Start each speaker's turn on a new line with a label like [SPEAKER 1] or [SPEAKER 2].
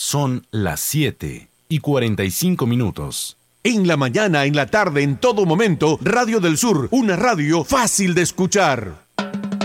[SPEAKER 1] Son las 7:45.
[SPEAKER 2] En la mañana, en la tarde, en todo momento, Radio del Sur, una radio fácil de escuchar.